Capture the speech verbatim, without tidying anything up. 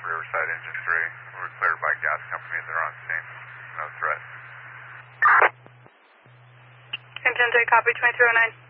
Riverside Engine three. We're cleared by gas company. They're on scene. No threat. Engine three, copy twenty-three oh nine.